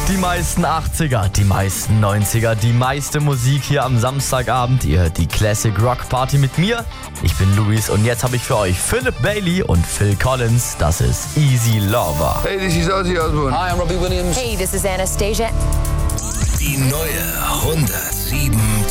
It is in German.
Die meisten 80er, die meisten 90er, die meiste Musik hier am Samstagabend. Ihr hört die Classic Rock Party mit mir. Ich bin Luis und jetzt habe ich für euch Philip Bailey und Phil Collins. Das ist Easy Lover. Hey, this is Ozzy Osbourne. Hi, I'm Robbie Williams. Hey, this is Anastasia. Die neue 107